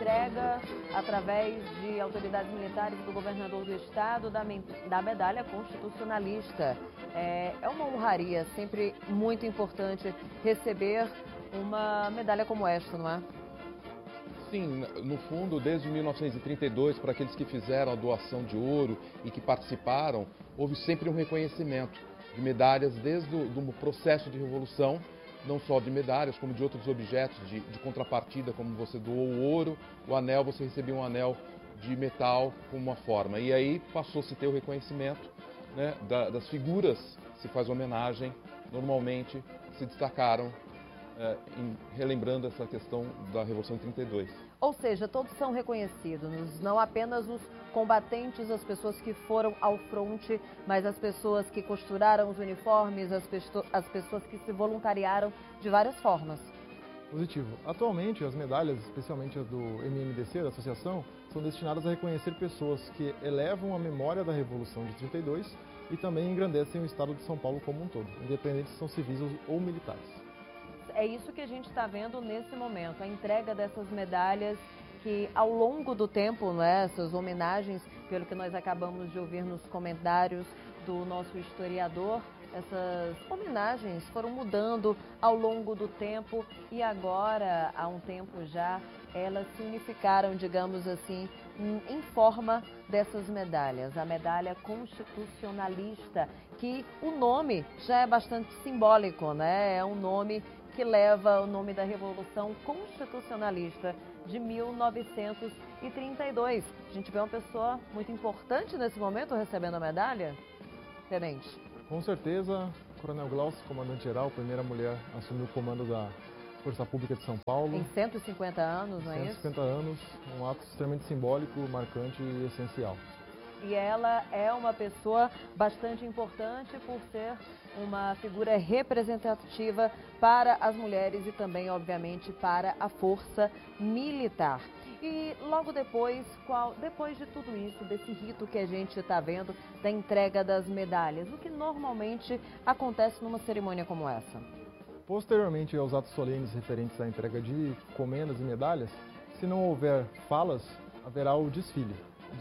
entrega, através de autoridades militares do governador do estado, da medalha constitucionalista. É uma honraria, sempre muito importante receber uma medalha como esta, não é? Sim, no fundo, desde 1932, para aqueles que fizeram a doação de ouro e que participaram, houve sempre um reconhecimento de medalhas desde o processo de revolução, não só de medalhas, como de outros objetos de contrapartida, como você doou o ouro, o anel, você recebia um anel de metal com uma forma. E aí passou-se a ter o reconhecimento, né, das figuras que se faz homenagem, normalmente se destacaram relembrando essa questão da Revolução de 32. Ou seja, todos são reconhecidos, não apenas os combatentes, as pessoas que foram ao fronte, mas as pessoas que costuraram os uniformes, as pessoas que se voluntariaram de várias formas. Positivo. Atualmente, as medalhas, especialmente as do MMDC, da associação, são destinadas a reconhecer pessoas que elevam a memória da Revolução de 32 e também engrandecem o estado de São Paulo como um todo, independente se são civis ou militares. É isso que a gente está vendo nesse momento, a entrega dessas medalhas que ao longo do tempo, né, essas homenagens, pelo que nós acabamos de ouvir nos comentários do nosso historiador, essas homenagens foram mudando ao longo do tempo e agora, há um tempo já, elas se unificaram, digamos assim, em forma dessas medalhas. A medalha constitucionalista, que o nome já é bastante simbólico, né? É um nome que leva o nome da Revolução Constitucionalista de 1932. A gente vê uma pessoa muito importante nesse momento recebendo a medalha, Tenente. Com certeza, Coronel Glaucio, comandante-geral, primeira mulher a assumir o comando da Força Pública de São Paulo. Em 150 anos, não é isso? 150 anos, um ato extremamente simbólico, marcante e essencial. E ela é uma pessoa bastante importante por ser uma figura representativa para as mulheres e também, obviamente, para a força militar. E logo depois de tudo isso, desse rito que a gente está vendo, da entrega das medalhas, o que normalmente acontece numa cerimônia como essa? Posteriormente aos atos solenes referentes à entrega de comendas e medalhas, se não houver falas, haverá o desfile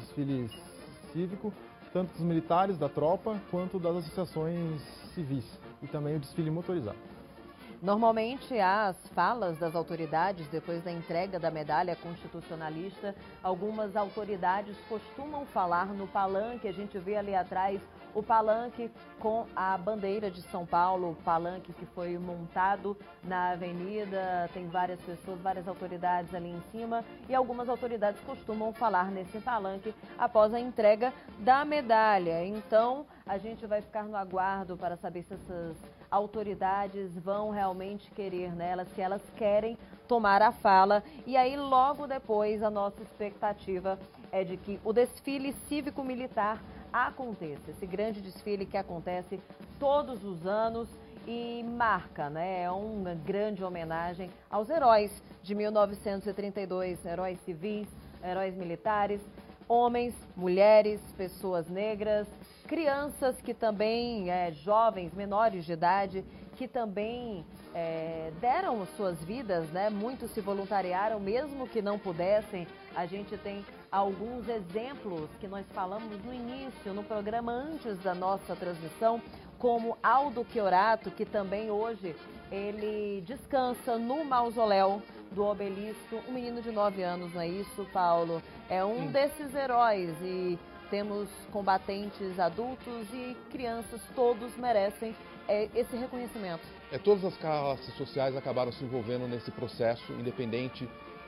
cívico, tanto dos militares, da tropa, quanto das associações civis, e também o desfile motorizado. Normalmente, as falas das autoridades, depois da entrega da medalha constitucionalista, algumas autoridades costumam falar no palanque. A gente vê ali atrás o palanque com a bandeira de São Paulo, o palanque que foi montado na avenida, tem várias pessoas, várias autoridades ali em cima, e algumas autoridades costumam falar nesse palanque após a entrega da medalha. Então, a gente vai ficar no aguardo para saber se essas autoridades vão realmente querer, né? Se elas querem tomar a fala. E aí, logo depois, a nossa expectativa é de que o desfile cívico-militar aconteça. Esse grande desfile que acontece todos os anos e marca, né? É uma grande homenagem aos heróis de 1932, heróis civis, heróis militares, homens, mulheres, pessoas negras, crianças que também, jovens, menores de idade, que também deram suas vidas, né? Muitos se voluntariaram, mesmo que não pudessem. A gente tem alguns exemplos que nós falamos no início, no programa antes da nossa transmissão, como Aldo Chiorato, que também hoje ele descansa no mausoléu do Obelisco, um menino de 9 anos, não é isso, Paulo? É um desses heróis e temos combatentes adultos e crianças, todos merecem esse reconhecimento. Todas as classes sociais acabaram se envolvendo nesse processo, independente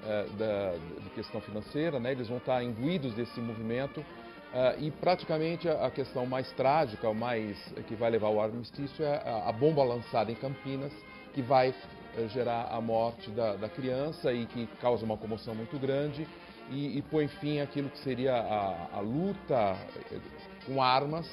de questão financeira, né? Eles vão estar imbuídos desse movimento e praticamente a questão mais trágica, que vai levar ao armistício é a bomba lançada em Campinas, que vai gerar a morte da criança e que causa uma comoção muito grande e põe fim àquilo que seria a luta com armas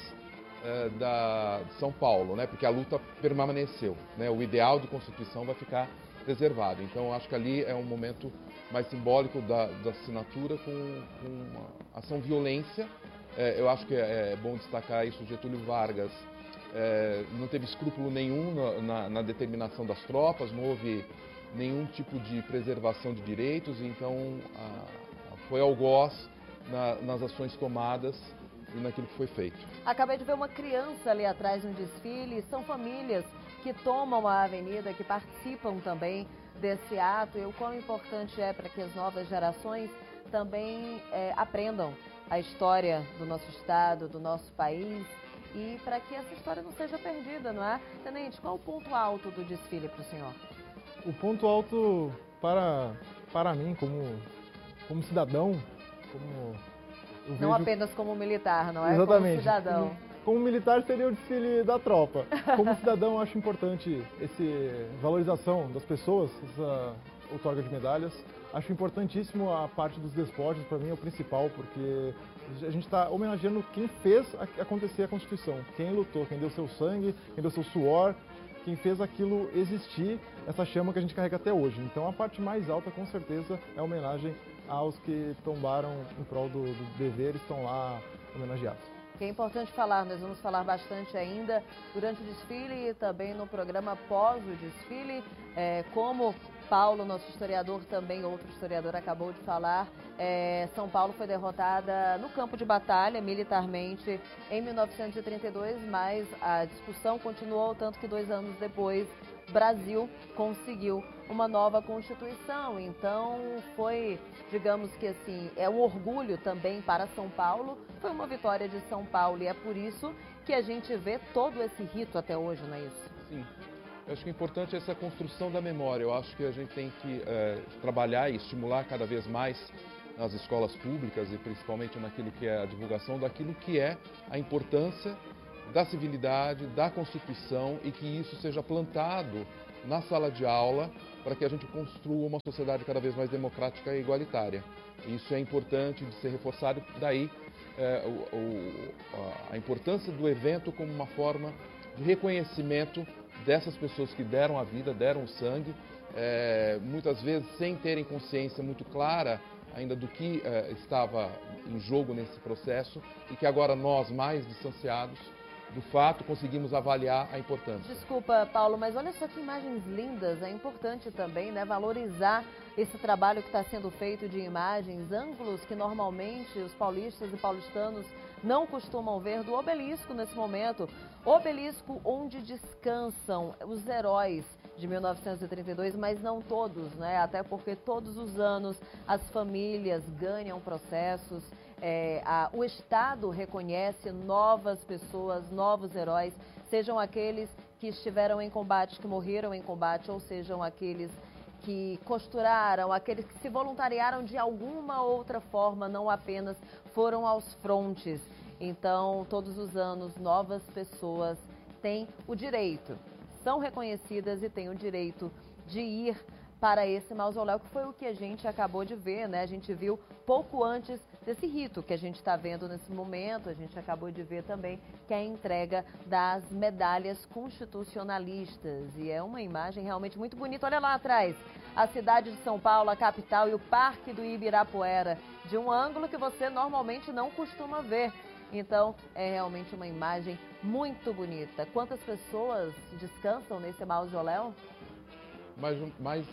de São Paulo, né? Porque a luta permaneceu, né? O ideal de Constituição vai ficar preservado. Então, acho que ali é um momento mais simbólico da assinatura com uma ação violência. Eu acho que é bom destacar isso. Getúlio Vargas não teve escrúpulo nenhum na determinação das tropas, não houve nenhum tipo de preservação de direitos, então foi algoz nas ações tomadas e naquilo que foi feito. Acabei de ver uma criança ali atrás no desfile, são famílias que tomam a avenida, que participam também desse ato, e o quão importante é para que as novas gerações também aprendam a história do nosso estado, do nosso país, e para que essa história não seja perdida, não é? Tenente, qual o ponto alto do desfile para o senhor? O ponto alto para mim, como cidadão, como eu Não vejo... apenas como militar, não é? Exatamente. Como cidadão. Como militar seria o desfile da tropa. Como cidadão, acho importante essa valorização das pessoas, essa outorga de medalhas. Acho importantíssimo a parte dos despojos, para mim é o principal, porque a gente está homenageando quem fez acontecer a Constituição, quem lutou, quem deu seu sangue, quem deu seu suor, quem fez aquilo existir, essa chama que a gente carrega até hoje. Então a parte mais alta, com certeza, é a homenagem aos que tombaram em prol do dever e estão lá homenageados. Que é importante falar, nós vamos falar bastante ainda durante o desfile e também no programa pós o desfile, como Paulo, nosso historiador, também outro historiador, acabou de falar, São Paulo foi derrotada no campo de batalha, militarmente, em 1932, mas a discussão continuou, tanto que 2 anos depois, Brasil conseguiu uma nova Constituição. Então foi, digamos que assim, um orgulho também para São Paulo, foi uma vitória de São Paulo e é por isso que a gente vê todo esse rito até hoje, não é isso? Sim. Eu acho que é importante essa construção da memória. Eu acho que a gente tem que trabalhar e estimular cada vez mais nas escolas públicas e principalmente naquilo que é a divulgação daquilo que é a importância da civilidade, da Constituição e que isso seja plantado na sala de aula para que a gente construa uma sociedade cada vez mais democrática e igualitária. Isso é importante de ser reforçado, daí a importância do evento como uma forma de reconhecimento dessas pessoas que deram a vida, deram o sangue, muitas vezes sem terem consciência muito clara ainda do que estava em jogo nesse processo e que agora nós, mais distanciados do fato, conseguimos avaliar a importância. Desculpa, Paulo, mas olha só que imagens lindas. É importante também, né, valorizar esse trabalho que está sendo feito de imagens, ângulos que normalmente os paulistas e paulistanos não costumam ver, do obelisco nesse momento. Obelisco onde descansam os heróis de 1932, mas não todos, né? Até porque todos os anos as famílias ganham processos, o Estado reconhece novas pessoas, novos heróis, sejam aqueles que estiveram em combate, que morreram em combate, ou sejam aqueles que costuraram, aqueles que se voluntariaram de alguma outra forma, não apenas foram aos frontes. Então, todos os anos, novas pessoas têm o direito, são reconhecidas e têm o direito de ir para esse mausoléu, que foi o que a gente acabou de ver, né? A gente viu pouco antes desse rito que a gente está vendo nesse momento, a gente acabou de ver também que é a entrega das medalhas constitucionalistas. E é uma imagem realmente muito bonita. Olha lá atrás, a cidade de São Paulo, a capital, e o Parque do Ibirapuera, de um ângulo que você normalmente não costuma ver. Então, é realmente uma imagem muito bonita. Quantas pessoas descansam nesse mausoléu? Mais de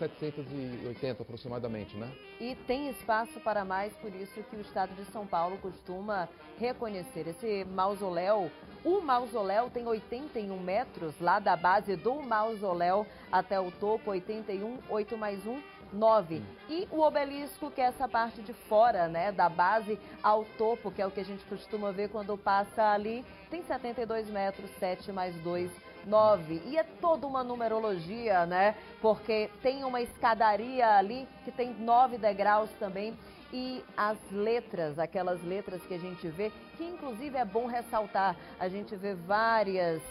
780 aproximadamente, né? E tem espaço para mais, por isso que o Estado de São Paulo costuma reconhecer esse mausoléu. O mausoléu tem 81 metros, lá da base do mausoléu até o topo, 81, 8 mais 1, 9. E o obelisco, que é essa parte de fora, né, da base ao topo, que é o que a gente costuma ver quando passa ali, tem 72 metros, 7 mais 2, 9. E é toda uma numerologia, né? Porque tem uma escadaria ali que tem 9 degraus também. E as letras, aquelas letras que a gente vê, que inclusive é bom ressaltar, a gente vê várias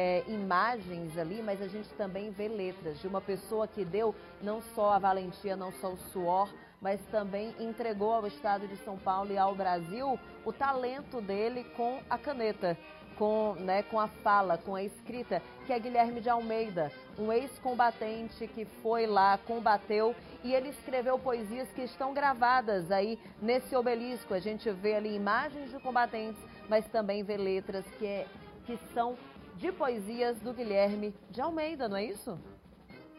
imagens ali, mas a gente também vê letras de uma pessoa que deu não só a valentia, não só o suor, mas também entregou ao Estado de São Paulo e ao Brasil o talento dele com a caneta, com a fala, com a escrita, que é Guilherme de Almeida, um ex-combatente que foi lá, combateu, e ele escreveu poesias que estão gravadas aí nesse obelisco. A gente vê ali imagens de combatentes, mas também vê letras que são de poesias do Guilherme de Almeida, não é isso?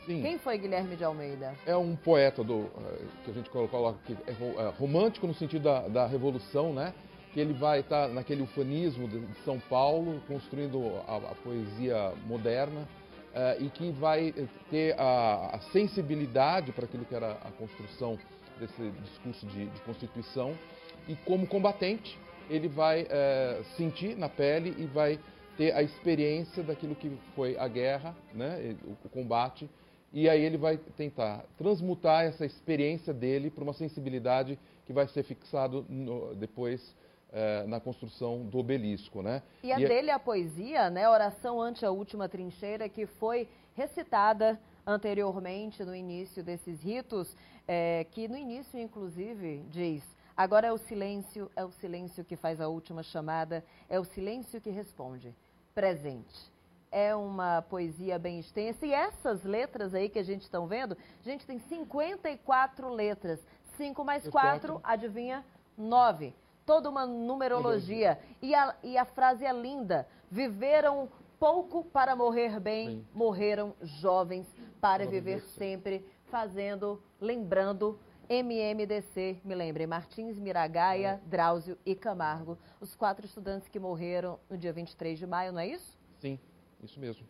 Sim. Quem foi Guilherme de Almeida? É um poeta que a gente coloca que é romântico no sentido da Revolução, né? Que ele vai estar naquele ufanismo de São Paulo, construindo a poesia moderna, e que vai ter a sensibilidade para aquilo que era a construção desse discurso de Constituição, e como combatente ele vai sentir na pele e vai ter a experiência daquilo que foi a guerra, né, o combate, e aí ele vai tentar transmutar essa experiência dele para uma sensibilidade que vai ser fixado depois na construção do obelisco, né? E dele a poesia, né, Oração ante a Última Trincheira, que foi recitada anteriormente no início desses ritos, que no início, inclusive, diz: agora é o silêncio que faz a última chamada, é o silêncio que responde, presente. É uma poesia bem extensa, e essas letras aí que a gente está vendo, a gente tem 54 letras, 5 mais 4, adivinha? 9. Toda uma numerologia. E a frase é linda: viveram pouco para morrer bem, morreram jovens para viver sempre, lembrando MMDC, me lembrem, Martins, Miragaia, Drauzio e Camargo, os 4 estudantes que morreram no dia 23 de maio, não é isso? Sim, isso mesmo.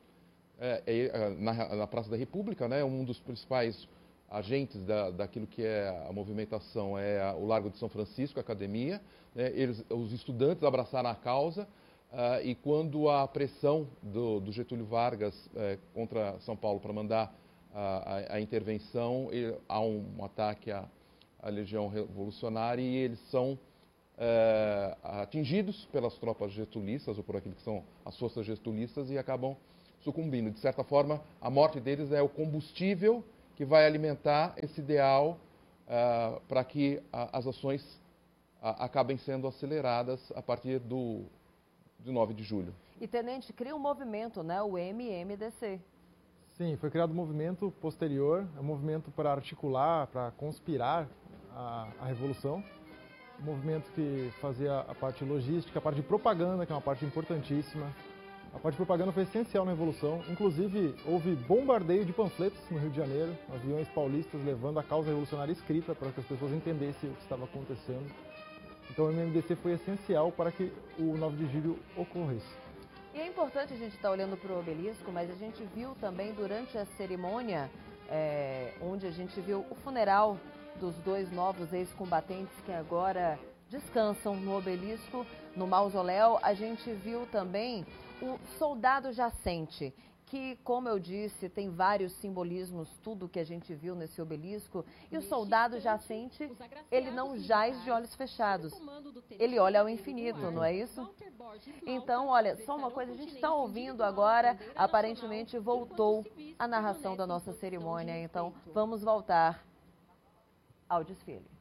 Na Praça da República, né, um dos principais agentes daquilo que é a movimentação é o Largo de São Francisco, a academia, né, os estudantes abraçaram a causa, e quando a pressão do Getúlio Vargas contra São Paulo para mandar a intervenção, há um ataque à Legião Revolucionária e eles são atingidos pelas tropas getulistas ou por aquilo que são as forças getulistas e acabam sucumbindo. De certa forma, a morte deles é o combustível que vai alimentar esse ideal para que as ações acabem sendo aceleradas a partir do 9 de julho. E, Tenente, cria um movimento, né? O MMDC. Sim, foi criado um movimento posterior, um movimento para articular, para conspirar a Revolução. Um movimento que fazia a parte logística, a parte de propaganda, que é uma parte importantíssima. A parte de propaganda foi essencial na Revolução. Inclusive, houve bombardeio de panfletos no Rio de Janeiro, aviões paulistas levando a causa revolucionária escrita para que as pessoas entendessem o que estava acontecendo. Então, o MMDC foi essencial para que o 9 de julho ocorresse. E é importante a gente estar olhando para o obelisco, mas a gente viu também durante a cerimônia, onde a gente viu o funeral dos 2 novos ex-combatentes que agora descansam no obelisco, no mausoléu, a gente viu também o soldado jacente, que, como eu disse, tem vários simbolismos, tudo que a gente viu nesse obelisco. E o soldado jacente, ele não jaz de olhos fechados. Ele olha ao infinito, não é isso? Então, olha, só uma coisa, a gente está ouvindo agora, aparentemente voltou a narração da nossa cerimônia. Então, vamos voltar ao desfile.